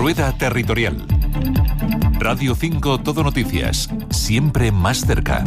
Rueda Territorial. Radio 5 Todo Noticias, siempre más cerca.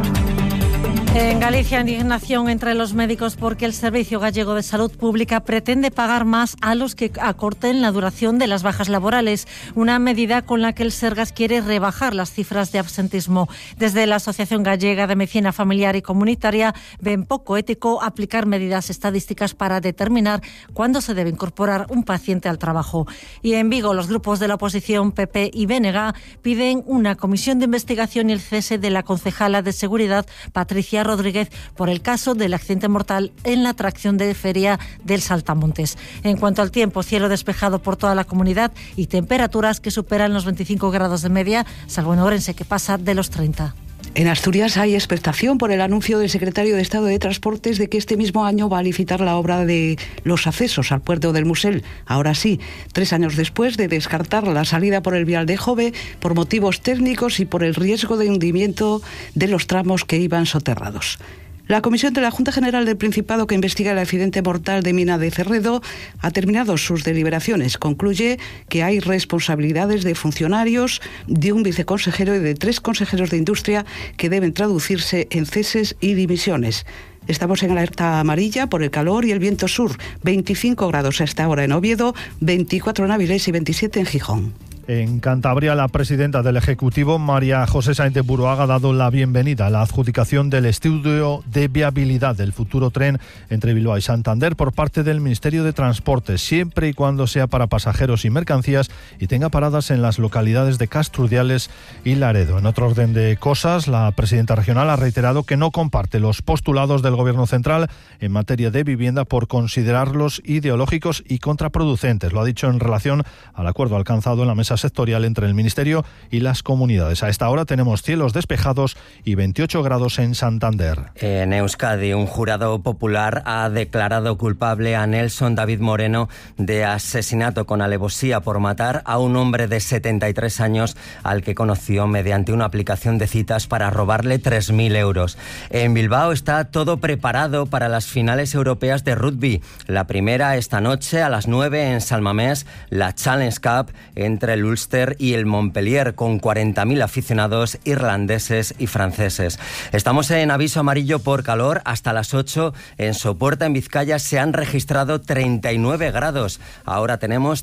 En Galicia, indignación entre los médicos porque el Servicio Gallego de Salud Pública pretende pagar más a los que acorten la duración de las bajas laborales, una medida con la que el Sergas quiere rebajar las cifras de absentismo. Desde la Asociación Gallega de Medicina Familiar y Comunitaria ven poco ético aplicar medidas estadísticas para determinar cuándo se debe incorporar un paciente al trabajo. Y en Vigo, los grupos de la oposición PP y BNG piden una comisión de investigación y el cese de la concejala de Seguridad, Patricia Rodríguez, por el caso del accidente mortal en la atracción de feria del Saltamontes. En cuanto al tiempo, cielo despejado por toda la comunidad y temperaturas que superan los 25 grados de media, salvo en Ourense, que pasa de los 30. En Asturias hay expectación por el anuncio del secretario de Estado de Transportes de que este mismo año va a licitar la obra de los accesos al puerto del Musel. Ahora sí, 3 años después de descartar la salida por el vial de Jove por motivos técnicos y por el riesgo de hundimiento de los tramos que iban soterrados. La comisión de la Junta General del Principado que investiga el accidente mortal de Mina de Cerredo ha terminado sus deliberaciones. Concluye que hay responsabilidades de funcionarios, de un viceconsejero y de 3 consejeros de Industria que deben traducirse en ceses y dimisiones. Estamos en alerta amarilla por el calor y el viento sur. 25 grados a esta hora en Oviedo, 24 en Avilés y 27 en Gijón. En Cantabria, la presidenta del Ejecutivo, María José Sáenz de Buruaga, ha dado la bienvenida a la adjudicación del estudio de viabilidad del futuro tren entre Bilbao y Santander por parte del Ministerio de Transportes, siempre y cuando sea para pasajeros y mercancías y tenga paradas en las localidades de Castrudiales y Laredo. En otro orden de cosas, la presidenta regional ha reiterado que no comparte los postulados del Gobierno central en materia de vivienda por considerarlos ideológicos y contraproducentes. Lo ha dicho en relación al acuerdo alcanzado en la mesa sectorial entre el Ministerio y las comunidades. A esta hora tenemos cielos despejados y 28 grados en Santander. En Euskadi, un jurado popular ha declarado culpable a Nelson David Moreno de asesinato con alevosía por matar a un hombre de 73 años al que conoció mediante una aplicación de citas para robarle 3.000 euros. En Bilbao está todo preparado para las finales europeas de rugby. La primera esta noche a las 9 en San Mamés, la Challenge Cup entre el Ulster y el Montpellier, con 40.000 aficionados irlandeses y franceses. Estamos en aviso amarillo por calor hasta las 8. En Sopuerta, en Vizcaya, se han registrado 39 grados. Ahora tenemos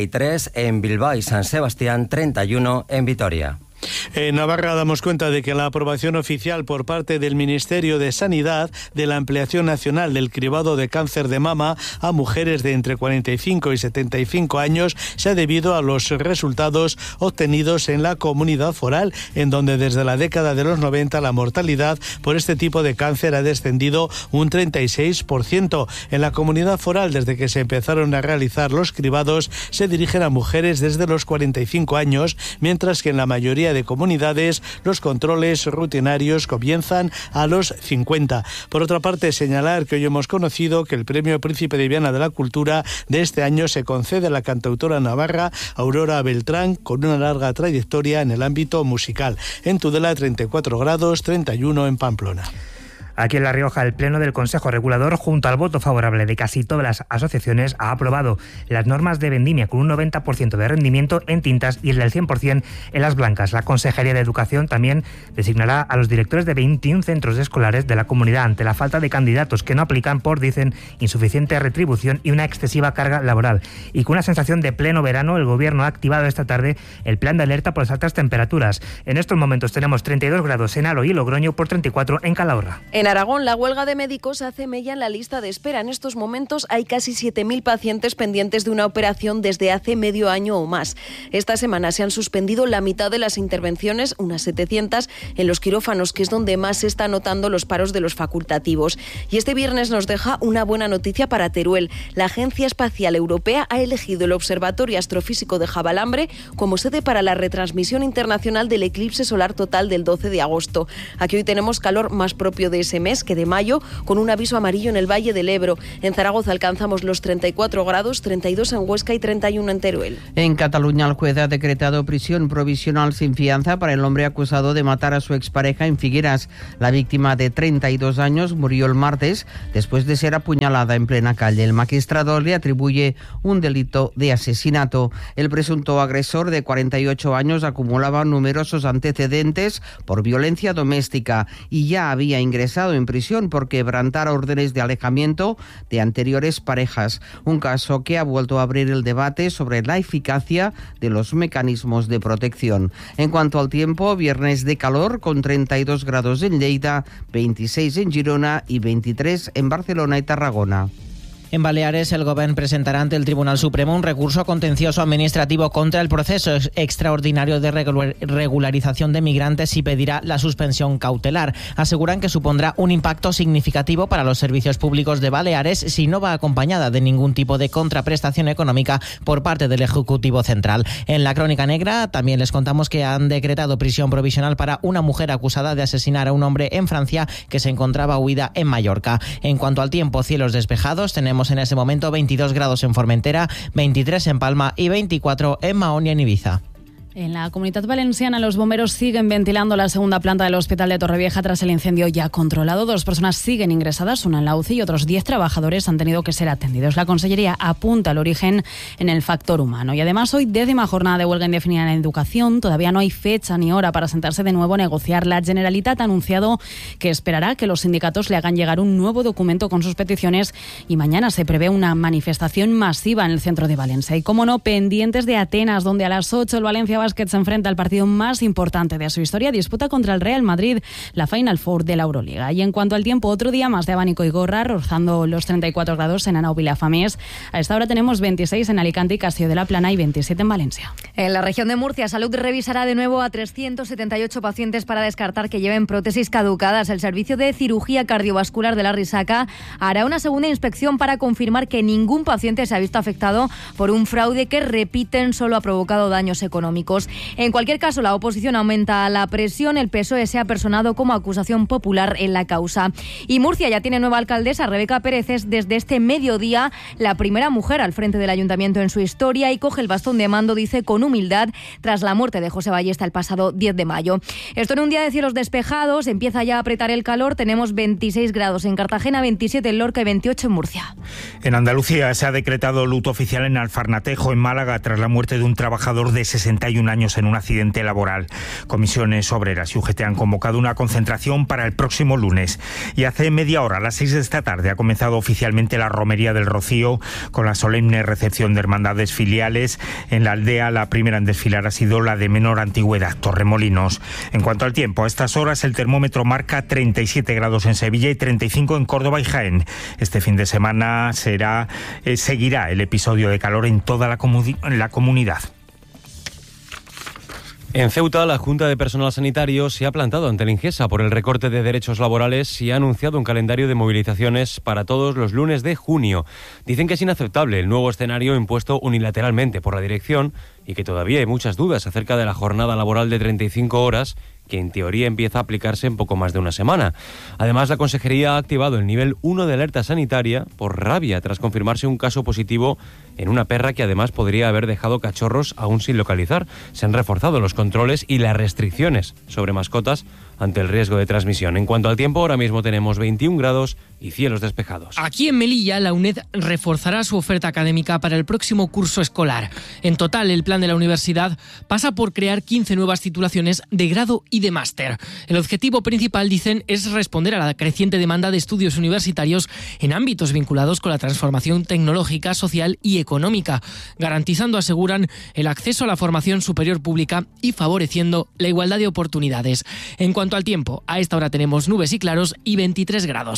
33 en Bilbao y San Sebastián, 31 en Vitoria. En Navarra damos cuenta de que la aprobación oficial por parte del Ministerio de Sanidad de la ampliación nacional del cribado de cáncer de mama a mujeres de entre 45 y 75 años se ha debido a los resultados obtenidos en la comunidad foral, en donde desde la década de los 90 la mortalidad por este tipo de cáncer ha descendido un 36%. En la comunidad foral, desde que se empezaron a realizar los cribados, se dirigen a mujeres desde los 45 años, mientras que en la mayoría de comunidades los controles rutinarios comienzan a los 50. Por otra parte, señalar que hoy hemos conocido que el Premio Príncipe de Viana de la Cultura de este año se concede a la cantautora navarra Aurora Beltrán, con una larga trayectoria en el ámbito musical. En Tudela, 34 grados, 31 en Pamplona. Aquí en La Rioja, el Pleno del Consejo Regulador, junto al voto favorable de casi todas las asociaciones, ha aprobado las normas de vendimia con un 90% de rendimiento en tintas y el del 100% en las blancas. La Consejería de Educación también designará a los directores de 21 centros escolares de la comunidad ante la falta de candidatos que no aplican por, dicen, insuficiente retribución y una excesiva carga laboral. Y con una sensación de pleno verano, el Gobierno ha activado esta tarde el plan de alerta por las altas temperaturas. En estos momentos tenemos 32 grados en Aro y Logroño por 34 en Calahorra. En Aragón, la huelga de médicos hace mella en la lista de espera. En estos momentos hay casi 7.000 pacientes pendientes de una operación desde hace medio año o más. Esta semana se han suspendido la mitad de las intervenciones, unas 700, en los quirófanos, que es donde más se están notando los paros de los facultativos. Y este viernes nos deja una buena noticia para Teruel. La Agencia Espacial Europea ha elegido el Observatorio Astrofísico de Javalambre como sede para la retransmisión internacional del eclipse solar total del 12 de agosto. Aquí hoy tenemos calor más propio de ese este mes que de mayo, con un aviso amarillo en el Valle del Ebro. En Zaragoza alcanzamos los 34 grados, 32 en Huesca y 31 en Teruel. En Cataluña, el juez ha decretado prisión provisional sin fianza para el hombre acusado de matar a su expareja en Figueras. La víctima, de 32 años, murió el martes después de ser apuñalada en plena calle. El magistrado le atribuye un delito de asesinato. El presunto agresor, de 48 años, acumulaba numerosos antecedentes por violencia doméstica y ya había ingresado en prisión por quebrantar órdenes de alejamiento de anteriores parejas. Un caso que ha vuelto a abrir el debate sobre la eficacia de los mecanismos de protección. En cuanto al tiempo, viernes de calor con 32 grados en Lleida, 26 en Girona y 23 en Barcelona y Tarragona. En Baleares, el Gobierno presentará ante el Tribunal Supremo un recurso contencioso administrativo contra el proceso extraordinario de regularización de migrantes y pedirá la suspensión cautelar. Aseguran que supondrá un impacto significativo para los servicios públicos de Baleares si no va acompañada de ningún tipo de contraprestación económica por parte del Ejecutivo Central. En la Crónica Negra también les contamos que han decretado prisión provisional para una mujer acusada de asesinar a un hombre en Francia que se encontraba huida en Mallorca. En cuanto al tiempo, cielos despejados, tenemos en ese momento 22 grados en Formentera, 23 en Palma y 24 en Mahón y en Ibiza. En la Comunitat Valenciana, los bomberos siguen ventilando la segunda planta del Hospital de Torrevieja tras el incendio ya controlado. 2 personas siguen ingresadas, una en la UCI y otros 10 trabajadores han tenido que ser atendidos. La Consellería apunta el origen en el factor humano. Y además, hoy 10ª jornada de huelga indefinida en la educación. Todavía no hay fecha ni hora para sentarse de nuevo a negociar. La Generalitat ha anunciado que esperará que los sindicatos le hagan llegar un nuevo documento con sus peticiones y mañana se prevé una manifestación masiva en el centro de Valencia. Y, como no, pendientes de Atenas, donde a las 8 el Valencia Basket se enfrenta al partido más importante de su historia. Disputa contra el Real Madrid la Final Four de la Euroliga. Y en cuanto al tiempo, otro día más de abanico y gorra, rozando los 34 grados en Anau Vilafamés. A esta hora tenemos 26 en Alicante y Castelló de la Plana y 27 en Valencia. En la región de Murcia, Salud revisará de nuevo a 378 pacientes para descartar que lleven prótesis caducadas. El Servicio de Cirugía Cardiovascular de la Risaca hará una segunda inspección para confirmar que ningún paciente se ha visto afectado por un fraude que, repiten, solo ha provocado daños económicos. En cualquier caso, la oposición aumenta la presión. El PSOE se ha personado como acusación popular en la causa. Y Murcia ya tiene nueva alcaldesa. Rebeca Pérez es desde este mediodía la primera mujer al frente del ayuntamiento en su historia y coge el bastón de mando, dice, con humildad, tras la muerte de José Ballesta el pasado 10 de mayo. Esto en un día de cielos despejados. Empieza ya a apretar el calor. Tenemos 26 grados en Cartagena, 27 en Lorca y 28 en Murcia. En Andalucía se ha decretado luto oficial en Alfarnatejo, en Málaga, tras la muerte de un trabajador de 61 años en un accidente laboral. Comisiones obreras y UGT han convocado una concentración para el próximo lunes. Y hace media hora, a las 6 de esta tarde, ha comenzado oficialmente la Romería del Rocío, con la solemne recepción de hermandades filiales. En la aldea, la primera en desfilar ha sido la de menor antigüedad, Torremolinos. En cuanto al tiempo, a estas horas el termómetro marca 37 grados en Sevilla y 35 en Córdoba y Jaén. Este fin de semana seguirá el episodio de calor en toda la comunidad. En Ceuta, la Junta de Personal Sanitario se ha plantado ante la Ingesa por el recorte de derechos laborales y ha anunciado un calendario de movilizaciones para todos los lunes de junio. Dicen que es inaceptable el nuevo escenario impuesto unilateralmente por la dirección y que todavía hay muchas dudas acerca de la jornada laboral de 35 horas, que en teoría empieza a aplicarse en poco más de una semana. Además, la Consejería ha activado el nivel 1 de alerta sanitaria por rabia tras confirmarse un caso positivo en una perra que además podría haber dejado cachorros aún sin localizar. Se han reforzado los controles y las restricciones sobre mascotas ante el riesgo de transmisión. En cuanto al tiempo, ahora mismo tenemos 21 grados y cielos despejados. Aquí en Melilla, la UNED reforzará su oferta académica para el próximo curso escolar. En total, el plan de la universidad pasa por crear 15 nuevas titulaciones de grado y de máster. El objetivo principal, dicen, es responder a la creciente demanda de estudios universitarios en ámbitos vinculados con la transformación tecnológica, social y económica, garantizando, aseguran, el acceso a la formación superior pública y favoreciendo la igualdad de oportunidades. En cuanto al tiempo, a esta hora tenemos nubes y claros y 23 grados.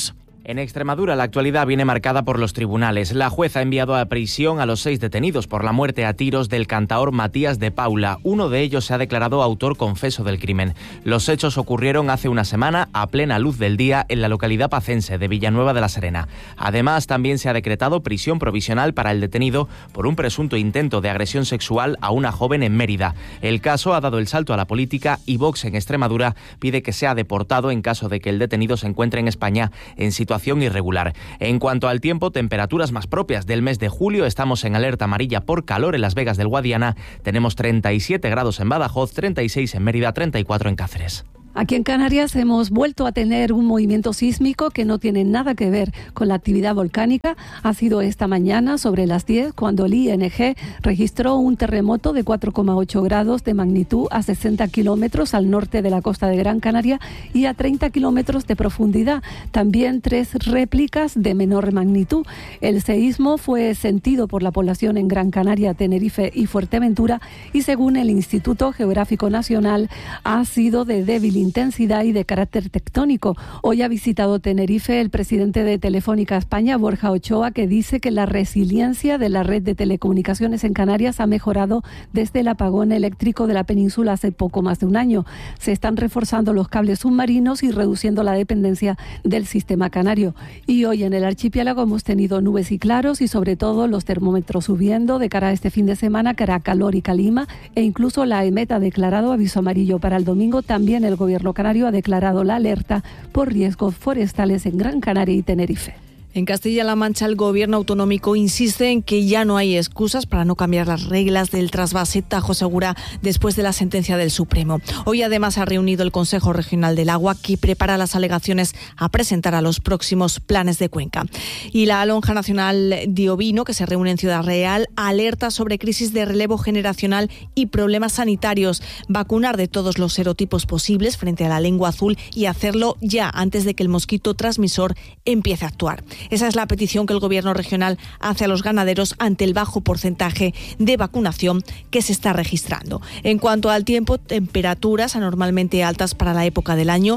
En Extremadura, la actualidad viene marcada por los tribunales. La jueza ha enviado a prisión a los 6 detenidos por la muerte a tiros del cantaor Matías de Paula. Uno de ellos se ha declarado autor confeso del crimen. Los hechos ocurrieron hace una semana a plena luz del día en la localidad pacense de Villanueva de la Serena. Además, también se ha decretado prisión provisional para el detenido por un presunto intento de agresión sexual a una joven en Mérida. El caso ha dado el salto a la política y Vox en Extremadura pide que sea deportado en caso de que el detenido se encuentre en España en situación irregular. En cuanto al tiempo, temperaturas más propias del mes de julio. Estamos en alerta amarilla por calor en Las Vegas del Guadiana. Tenemos 37 grados en Badajoz, 36 en Mérida, 34 en Cáceres. Aquí en Canarias hemos vuelto a tener un movimiento sísmico que no tiene nada que ver con la actividad volcánica. Ha sido esta mañana sobre las 10 cuando el ING registró un terremoto de 4,8 grados de magnitud a 60 kilómetros al norte de la costa de Gran Canaria y a 30 kilómetros de profundidad. También 3 réplicas de menor magnitud. El seísmo fue sentido por la población en Gran Canaria, Tenerife y Fuerteventura y según el Instituto Geográfico Nacional ha sido de débil intensidad y de carácter tectónico. Hoy ha visitado Tenerife el presidente de Telefónica España, Borja Ochoa, que dice que la resiliencia de la red de telecomunicaciones en Canarias ha mejorado desde el apagón eléctrico de la península hace poco más de un año. Se están reforzando los cables submarinos y reduciendo la dependencia del sistema canario. Y hoy en el archipiélago hemos tenido nubes y claros y sobre todo los termómetros subiendo de cara a este fin de semana, cara a calor y calima, e incluso la EMET ha declarado aviso amarillo para el domingo. También el Gobierno canario ha declarado la alerta por riesgos forestales en Gran Canaria y Tenerife. En Castilla-La Mancha, el gobierno autonómico insiste en que ya no hay excusas para no cambiar las reglas del trasvase Tajo Segura después de la sentencia del Supremo. Hoy además ha reunido el Consejo Regional del Agua, que prepara las alegaciones a presentar a los próximos planes de cuenca. Y la Lonja Nacional de Ovino, que se reúne en Ciudad Real, alerta sobre crisis de relevo generacional y problemas sanitarios. Vacunar de todos los serotipos posibles frente a la lengua azul y hacerlo ya antes de que el mosquito transmisor empiece a actuar. Esa es la petición que el Gobierno regional hace a los ganaderos ante el bajo porcentaje de vacunación que se está registrando. En cuanto al tiempo, temperaturas anormalmente altas para la época del año,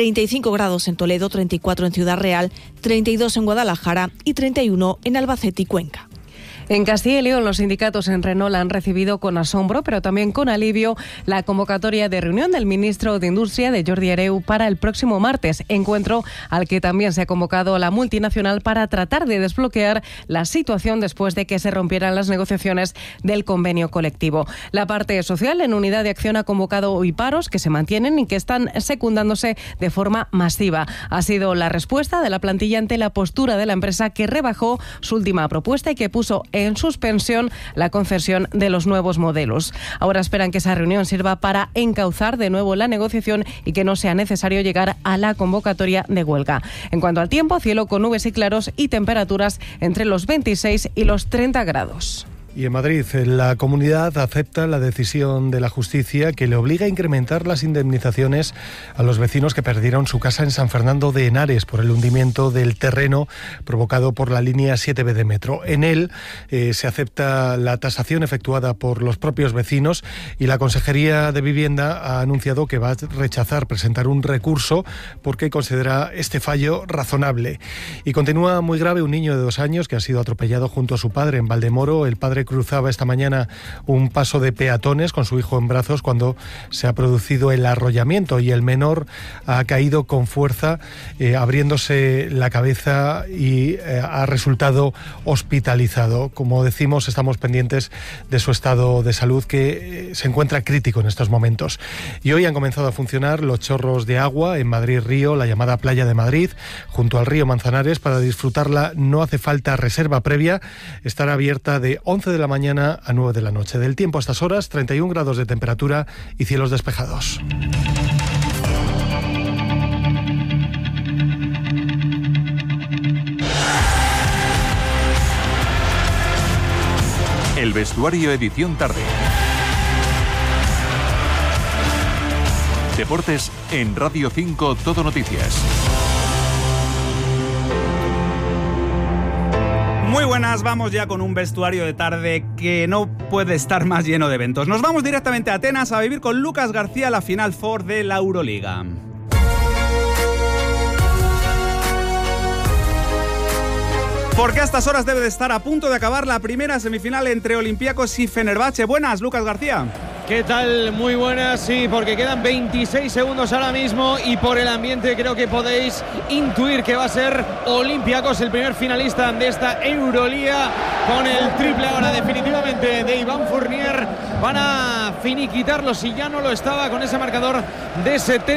35 grados en Toledo, 34 en Ciudad Real, 32 en Guadalajara y 31 en Albacete y Cuenca. En Castilla y León, los sindicatos en Renault han recibido con asombro, pero también con alivio, la convocatoria de reunión del ministro de Industria, de Jordi Hereu, para el próximo martes, encuentro al que también se ha convocado la multinacional para tratar de desbloquear la situación después de que se rompieran las negociaciones del convenio colectivo. La parte social, en Unidad de Acción, ha convocado hoy paros que se mantienen y que están secundándose de forma masiva. Ha sido la respuesta de la plantilla ante la postura de la empresa, que rebajó su última propuesta y que puso en suspensión la concesión de los nuevos modelos. Ahora esperan que esa reunión sirva para encauzar de nuevo la negociación y que no sea necesario llegar a la convocatoria de huelga. En cuanto al tiempo, cielo con nubes y claros y temperaturas entre los 26 y los 30 grados. Y en Madrid, la comunidad acepta la decisión de la justicia que le obliga a incrementar las indemnizaciones a los vecinos que perdieron su casa en San Fernando de Henares por el hundimiento del terreno provocado por la línea 7B de metro. En él se acepta la tasación efectuada por los propios vecinos y la Consejería de Vivienda ha anunciado que va a rechazar presentar un recurso porque considera este fallo razonable. Y continúa muy grave un niño de 2 años que ha sido atropellado junto a su padre en Valdemoro. El padre cruzaba esta mañana un paso de peatones con su hijo en brazos cuando se ha producido el arrollamiento y el menor ha caído con fuerza, abriéndose la cabeza y ha resultado hospitalizado. Como decimos, estamos pendientes de su estado de salud, que se encuentra crítico en estos momentos. Y hoy han comenzado a funcionar los chorros de agua en Madrid Río, la llamada Playa de Madrid, junto al río Manzanares. Para disfrutarla no hace falta reserva previa, estará abierta de 11 de la mañana a 9 de la noche. Del tiempo a estas horas, 31 grados de temperatura y cielos despejados. El vestuario edición tarde. Deportes en Radio 5 Todo Noticias. Muy buenas, vamos ya con un vestuario de tarde que no puede estar más lleno de eventos. Nos vamos directamente a Atenas a vivir con Lucas García la Final Four de la Euroliga. Porque a estas horas debe de estar a punto de acabar la primera semifinal entre Olympiacos y Fenerbahce. Buenas, Lucas García. ¿Qué tal? Muy buenas, sí, porque quedan 26 segundos ahora mismo y por el ambiente creo que podéis intuir que va a ser Olympiacos el primer finalista de esta Euroliga, con el triple ahora definitivamente de Iván Fournier para finiquitarlo si ya no lo estaba, con ese marcador de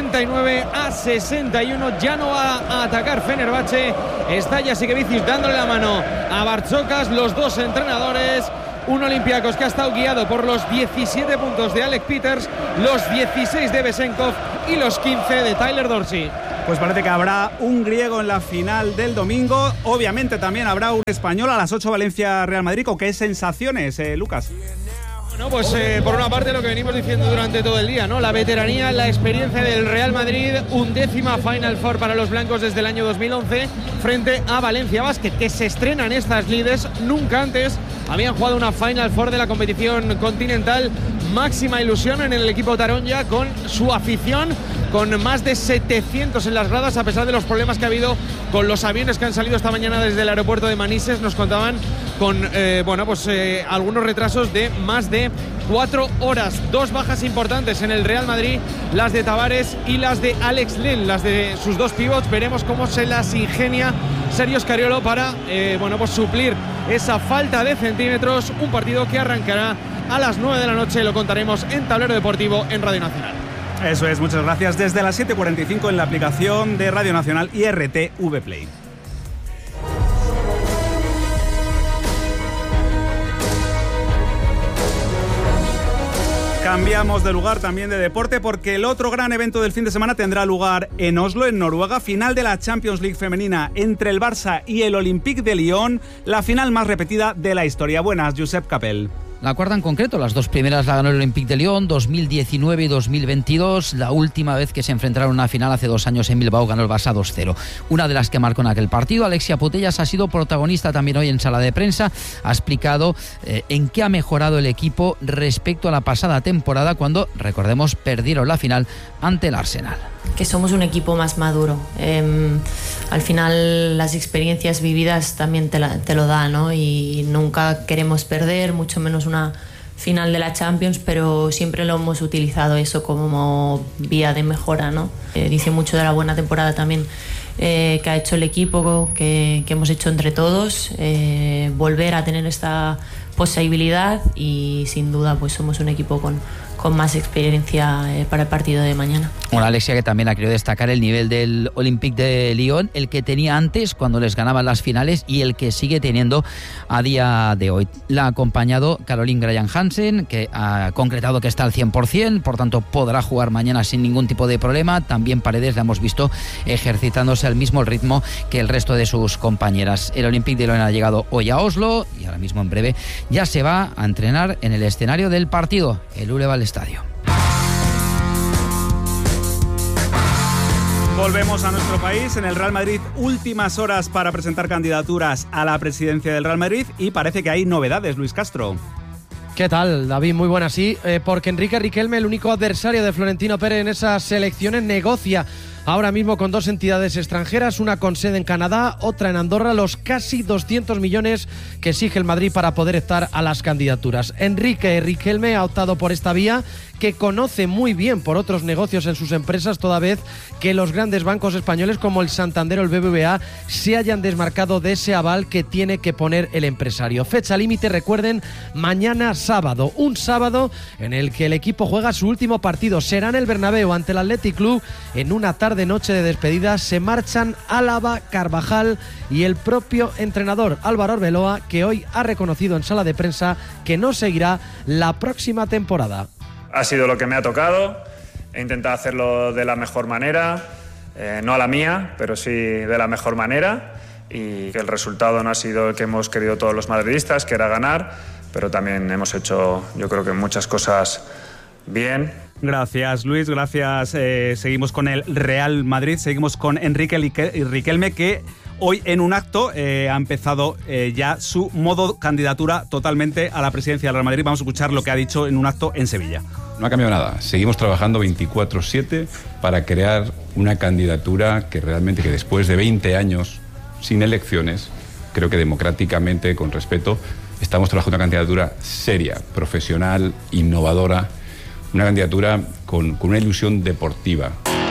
79-61. Ya no va a atacar Fenerbahce. Está Jasikevičius dándole la mano a Bartzokas, los dos entrenadores. Un Olympiacos que ha estado guiado por los 17 puntos de Alec Peters, los 16 de Besenkov y los 15 de Tyler Dorsey. Pues parece que habrá un griego en la final del domingo. Obviamente también habrá un español a las 8, Valencia-Real Madrid. ¿Con qué sensaciones, Lucas? Bueno, pues por una parte lo que venimos diciendo durante todo el día, ¿no? La veteranía, la experiencia del Real Madrid, 11ª Final Four para los blancos desde el año 2011 frente a Valencia Basket, que se estrenan estas lides. Nunca antes habían jugado una Final Four de la competición continental. Máxima ilusión en el equipo Taronja, con su afición, con más de 700 en las gradas, a pesar de los problemas que ha habido con los aviones que han salido esta mañana desde el aeropuerto de Manises. Nos contaban con algunos retrasos de más de 4 horas. 2 bajas importantes en el Real Madrid, las de Tavares y las de Alex Len, las de sus 2 pivots. Veremos cómo se las ingenia Sergio Scariolo para suplir esa falta de centímetros. Un partido que arrancará a las 9 de la noche, lo contaremos en Tablero Deportivo en Radio Nacional. Eso es, muchas gracias. Desde las 7:45 en la aplicación de Radio Nacional y RTV Play. Cambiamos de lugar, también de deporte, porque el otro gran evento del fin de semana tendrá lugar en Oslo, en Noruega. Final de la Champions League femenina entre el Barça y el Olympique de Lyon, la final más repetida de la historia. Buenas, Josep Capel. La cuarta en concreto, las 2 primeras la ganó el Olympique de Lyon, 2019 y 2022. La última vez que se enfrentaron a una final hace 2 años en Bilbao ganó el Barça 2-0. Una de las que marcó en aquel partido, Alexia Putellas, ha sido protagonista también hoy en sala de prensa. Ha explicado en qué ha mejorado el equipo respecto a la pasada temporada, cuando, recordemos, perdieron la final ante el Arsenal. Que somos un equipo más maduro. Al final las experiencias vividas también te lo dan, ¿no? Y nunca queremos perder, mucho menos una final de la Champions, pero siempre lo hemos utilizado eso como vía de mejora, ¿no? Dice mucho de la buena temporada también que ha hecho el equipo, que hemos hecho entre todos, volver a tener esta posibilidad, y sin duda pues somos un equipo con más experiencia para el partido de mañana. Bueno, Alexia, que también ha querido destacar el nivel del Olympique de Lyon, el que tenía antes cuando les ganaban las finales y el que sigue teniendo a día de hoy. La ha acompañado Caroline Graham-Hansen, que ha concretado que está al 100%, por tanto podrá jugar mañana sin ningún tipo de problema. También Paredes la hemos visto ejercitándose al mismo ritmo que el resto de sus compañeras. El Olympique de Lyon ha llegado hoy a Oslo y ahora mismo en breve ya se va a entrenar en el escenario del partido, el Uleval Estadio. Volvemos a nuestro país. En el Real Madrid, últimas horas para presentar candidaturas a la presidencia del Real Madrid, y parece que hay novedades, Luis Castro. ¿Qué tal, David? Muy buena, sí, porque Enrique Riquelme, el único adversario de Florentino Pérez en esas elecciones, negocia ahora mismo con 2 entidades extranjeras, una con sede en Canadá, otra en Andorra, los casi 200 millones que exige el Madrid para poder estar a las candidaturas. Enrique Riquelme ha optado por esta vía, que conoce muy bien por otros negocios en sus empresas, toda vez que los grandes bancos españoles como el Santander o el BBVA se hayan desmarcado de ese aval que tiene que poner el empresario. Fecha límite, recuerden, mañana sábado, un sábado en el que el equipo juega su último partido. Será en el Bernabéu ante el Athletic Club. En una tarde-noche de despedida se marchan Álava, Carvajal y el propio entrenador Álvaro Arbeloa, que hoy ha reconocido en sala de prensa que no seguirá la próxima temporada. Ha sido lo que me ha tocado, he intentado hacerlo de la mejor manera, no a la mía, pero sí de la mejor manera, y que el resultado no ha sido el que hemos querido todos los madridistas, que era ganar, pero también hemos hecho, yo creo que muchas cosas bien. Gracias, Luis, gracias. Seguimos con el Real Madrid, seguimos con Enrique Riquelme, que hoy en un acto ha empezado ya su modo candidatura totalmente a la presidencia del Real Madrid. Vamos a escuchar lo que ha dicho en un acto en Sevilla. No ha cambiado nada, seguimos trabajando 24/7 para crear una candidatura que realmente, que después de 20 años sin elecciones, creo que democráticamente, con respeto, estamos trabajando una candidatura seria, profesional, innovadora, una candidatura con una ilusión deportiva.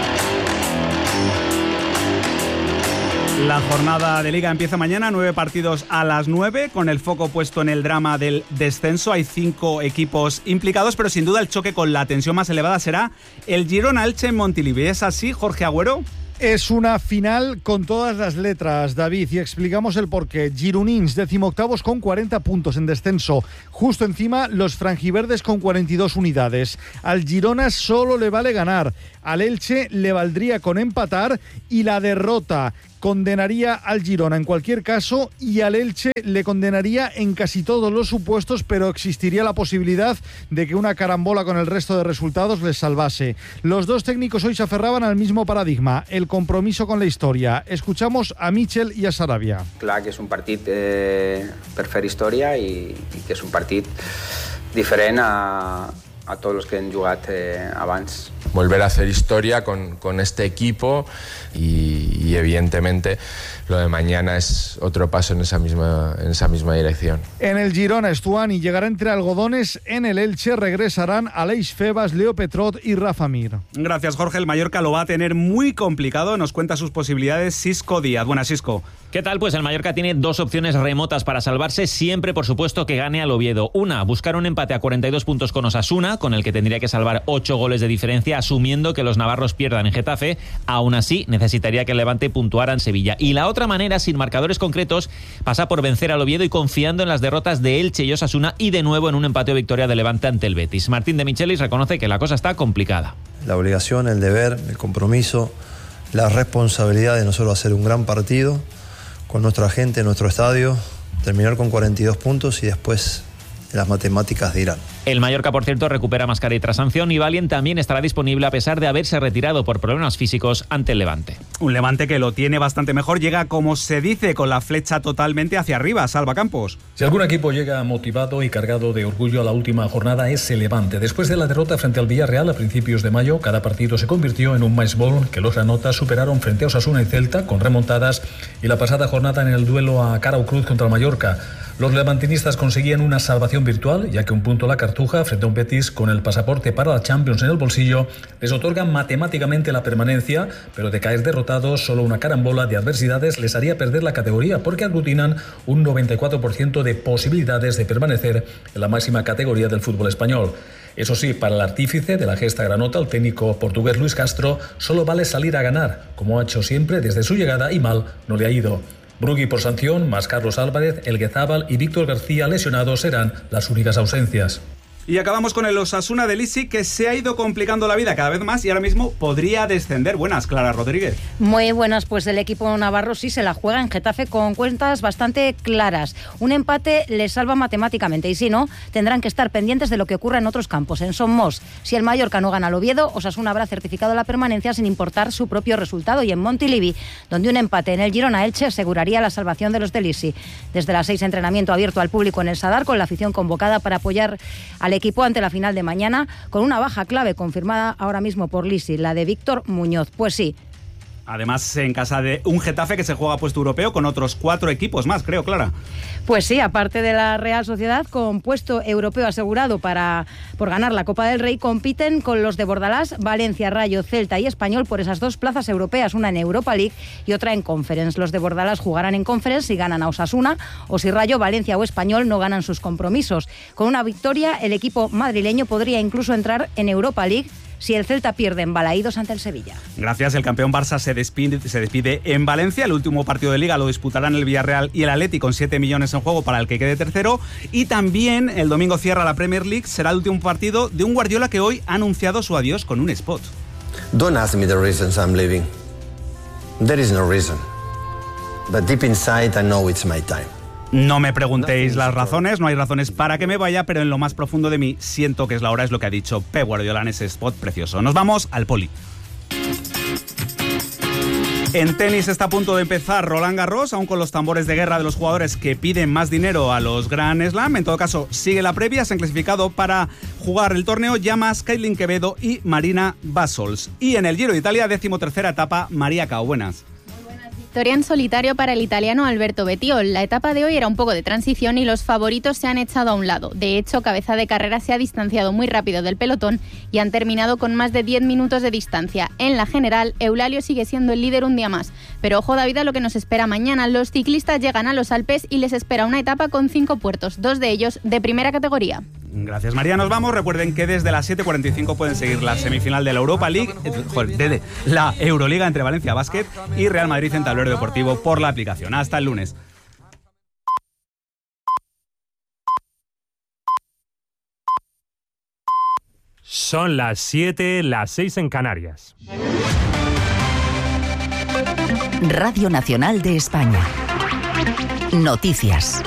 La jornada de Liga empieza mañana, 9 partidos a las 9, con el foco puesto en el drama del descenso. Hay 5 equipos implicados, pero sin duda el choque con la tensión más elevada será el Girona-Elche en Montilivi. ¿Es así, Jorge Agüero? Es una final con todas las letras, David, y explicamos el porqué. Gironins, 18avos con 40 puntos en descenso. Justo encima, los franjiverdes con 42 unidades. Al Girona solo le vale ganar. Al Elche le valdría con empatar y la derrota condenaría al Girona en cualquier caso y al Elche le condenaría en casi todos los supuestos, pero existiría la posibilidad de que una carambola con el resto de resultados les salvase. Los dos técnicos hoy se aferraban al mismo paradigma, el compromiso con la historia. Escuchamos a Michel i a Sarabia. Clar que és un partit per fer història i que és un partit diferent a todos los que han jugat abans. Volver a hacer historia con este equipo y evidentemente lo de mañana es otro paso en esa misma dirección. En el Girona, Estuani llegará entre algodones. En el Elche regresarán Aleix Febas, Leo Petrot y Rafa Mir. Gracias, Jorge. El Mallorca lo va a tener muy complicado. Nos cuenta sus posibilidades Xisco Díaz. Buenas, Xisco. ¿Qué tal? Pues el Mallorca tiene 2 opciones remotas para salvarse, siempre, por supuesto, que gane al Oviedo. Una, buscar un empate a 42 puntos con Osasuna, con el que tendría que salvar 8 goles de diferencia, asumiendo que los navarros pierdan en Getafe. Aún así, necesitaría que el Levante puntuara en Sevilla. Y la otra manera, sin marcadores concretos, pasa por vencer al Oviedo y confiando en las derrotas de Elche y Osasuna y de nuevo en un empate o victoria de Levante ante el Betis. Martín de Michelis reconoce que la cosa está complicada. La obligación, el deber, el compromiso, la responsabilidad de nosotros hacer un gran partido con nuestra gente en nuestro estadio, terminar con 42 puntos y después las matemáticas dirán. El Mallorca, por cierto, recupera Mascarell tras sanción y Valien también estará disponible a pesar de haberse retirado por problemas físicos ante el Levante. Un Levante que lo tiene bastante mejor, llega, como se dice, con la flecha totalmente hacia arriba. Salva Campos. Si algún equipo llega motivado y cargado de orgullo a la última jornada es el Levante. Después de la derrota frente al Villarreal a principios de mayo, cada partido se convirtió en un match ball que los granotas superaron frente a Osasuna y Celta con remontadas y la pasada jornada en el duelo a cara o cruz contra el Mallorca. Los levantinistas conseguían una salvación virtual, ya que un punto la Cartuja frente a un Betis con el pasaporte para la Champions en el bolsillo les otorga matemáticamente la permanencia, pero de caer derrotados solo una carambola de adversidades les haría perder la categoría porque aglutinan un 94% de posibilidades de permanecer en la máxima categoría del fútbol español. Eso sí, para el artífice de la gesta granota, el técnico portugués Luis Castro, solo vale salir a ganar, como ha hecho siempre desde su llegada y mal no le ha ido. Brugui por sanción, más Carlos Álvarez, Elguezábal y Víctor García lesionados serán las únicas ausencias. Y acabamos con el Osasuna de Lisi, que se ha ido complicando la vida cada vez más y ahora mismo podría descender. Buenas, Clara Rodríguez. Muy buenas, pues el equipo navarro sí se la juega en Getafe con cuentas bastante claras. Un empate les salva matemáticamente y si no, tendrán que estar pendientes de lo que ocurra en otros campos. En Somos, si el Mallorca no gana al Oviedo, Osasuna habrá certificado la permanencia sin importar su propio resultado. Y en Montilivi, donde un empate en el Girona-Elche aseguraría la salvación de los de Lisi. Desde las 6, entrenamiento abierto al público en el Sadar, con la afición convocada para apoyar al equipo ante la final de mañana, con una baja clave confirmada ahora mismo por Lisi, la de Víctor Muñoz. Pues sí. Además, en casa de un Getafe que se juega puesto europeo con otros 4 equipos más, creo, Clara. Pues sí, aparte de la Real Sociedad, con puesto europeo asegurado por ganar la Copa del Rey, compiten con los de Bordalás, Valencia, Rayo, Celta y Español por esas 2 plazas europeas, una en Europa League y otra en Conference. Los de Bordalás jugarán en Conference si ganan a Osasuna o si Rayo, Valencia o Español no ganan sus compromisos. Con una victoria, el equipo madrileño podría incluso entrar en Europa League si el Celta pierde en Balaídos ante el Sevilla. Gracias, el campeón Barça se despide en Valencia. El último partido de Liga lo disputarán el Villarreal y el Atleti con 7 millones en juego para el que quede tercero. Y también el domingo cierra la Premier League. Será el último partido de un Guardiola que hoy ha anunciado su adiós con un spot. Don't ask me the reasons I'm leaving. There is no reason. But deep inside I know it's my time. No me preguntéis las razones, no hay razones para que me vaya, pero en lo más profundo de mí siento que es la hora, es lo que ha dicho Pep Guardiola en ese spot precioso. Nos vamos al poli. En tenis está a punto de empezar Roland Garros, aún con los tambores de guerra de los jugadores que piden más dinero a los Grand Slam. En todo caso, sigue la previa, se han clasificado para jugar el torneo Llamas, Kaitlyn Quevedo y Marina Basols. Y en el Giro de Italia, 13ª etapa, María Cao. Buenas. victoria en solitario para el italiano Alberto Bettiol. La etapa de hoy era un poco de transición y los favoritos se han echado a un lado. De hecho, Cabeza de Carrera se ha distanciado muy rápido del pelotón y han terminado con más de 10 minutos de distancia. En la general, Eulalio sigue siendo el líder un día más. Pero ojo, David, a lo que nos espera mañana. Los ciclistas llegan a los Alpes y les espera una etapa con 5 puertos, 2 de ellos de primera categoría. Gracias, María. Nos vamos. Recuerden que desde las 7:45 pueden seguir la semifinal de la Europa League, de la Euroliga entre Valencia Basket y Real Madrid en Tablero Deportivo por la aplicación. Hasta el lunes. Son las 7, las 6 en Canarias. Radio Nacional de España. Noticias.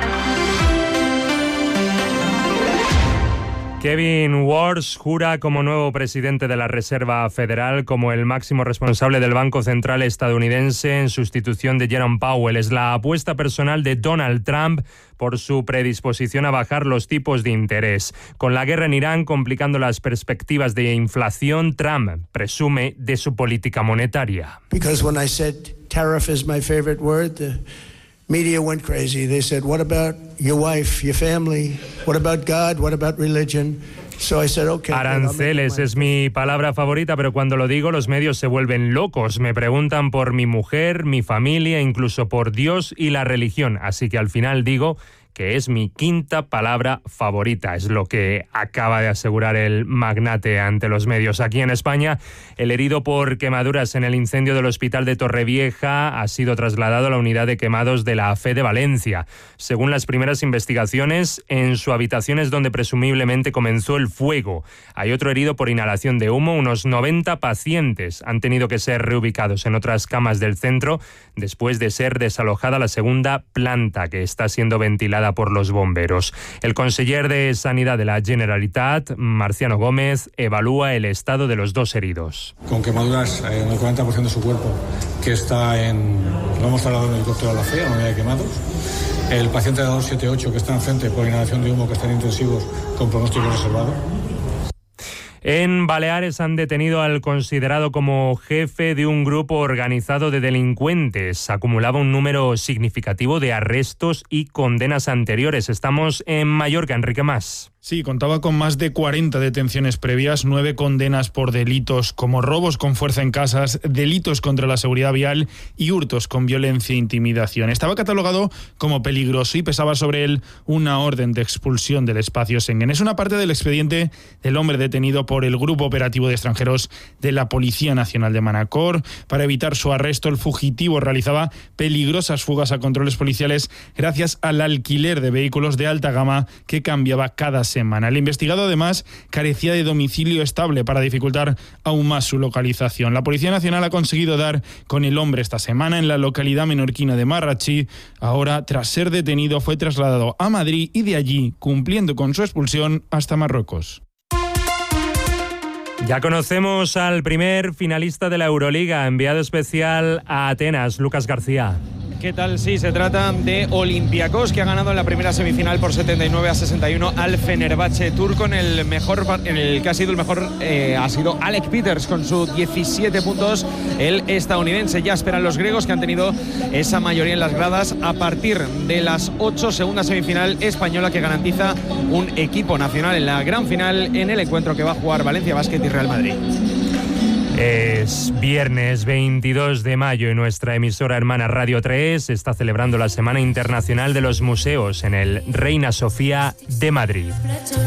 Kevin Warsh jura como nuevo presidente de la Reserva Federal, como el máximo responsable del Banco Central estadounidense en sustitución de Jerome Powell. Es la apuesta personal de Donald Trump por su predisposición a bajar los tipos de interés. Con la guerra en Irán complicando las perspectivas de inflación, Trump presume de su política monetaria. Because when I said tariff is my favorite word, the media went crazy. They said, what about your wife, your family? What about God? What about religion? So I said, okay. Aranceles es mi palabra favorita, pero cuando lo digo los medios se vuelven locos. Me preguntan por mi mujer, mi familia, incluso por Dios y la religión. Así que al final digo que es mi quinta palabra favorita, es lo que acaba de asegurar el magnate ante los medios. Aquí en España, el herido por quemaduras en el incendio del hospital de Torrevieja ha sido trasladado a la unidad de quemados de la FE de Valencia. Según las primeras investigaciones, en su habitación es donde presumiblemente comenzó el fuego. Hay otro herido por inhalación de humo. Unos 90 pacientes han tenido que ser reubicados en otras camas del centro después de ser desalojada la segunda planta, que está siendo ventilada por los bomberos. El conseller de Sanidad de la Generalitat, Marciano Gómez, evalúa el estado de los dos heridos. Con quemaduras en el 40% de su cuerpo, que está lo hemos trasladado en el helicóptero a la FE, a la unidad de quemados. El paciente de 278, que está enfrente por inhalación de humo, que está en intensivos con pronóstico reservado. En Baleares han detenido al considerado como jefe de un grupo organizado de delincuentes. Acumulaba un número significativo de arrestos y condenas anteriores. Estamos en Mallorca, Enrique Mas. Sí, contaba con más de 40 detenciones previas, 9 condenas por delitos como robos con fuerza en casas, delitos contra la seguridad vial y hurtos con violencia e intimidación. Estaba catalogado como peligroso y pesaba sobre él una orden de expulsión del espacio Schengen. Es una parte del expediente del hombre detenido por el Grupo Operativo de Extranjeros de la Policía Nacional de Manacor. Para evitar su arresto, el fugitivo realizaba peligrosas fugas a controles policiales gracias al alquiler de vehículos de alta gama que cambiaba cada semana. El investigado, además, carecía de domicilio estable para dificultar aún más su localización. La Policía Nacional ha conseguido dar con el hombre esta semana en la localidad menorquina de Marratxí. Ahora, tras ser detenido, fue trasladado a Madrid y de allí, cumpliendo con su expulsión, hasta Marruecos. Ya conocemos al primer finalista de la Euroliga, enviado especial a Atenas, Lucas García. ¿Qué tal? Sí, se trata de Olympiacos, que ha ganado en la primera semifinal por 79-61 al Fenerbahce turco. En el que ha sido el mejor ha sido Alec Peters con sus 17 puntos. El estadounidense. Ya esperan los griegos, que han tenido esa mayoría en las gradas. A partir de las 8, segunda semifinal española, que garantiza un equipo nacional en la gran final en el encuentro que va a jugar Valencia Basket y Real Madrid. Es viernes 22 de mayo y nuestra emisora hermana Radio 3 está celebrando la Semana Internacional de los Museos en el Reina Sofía de Madrid.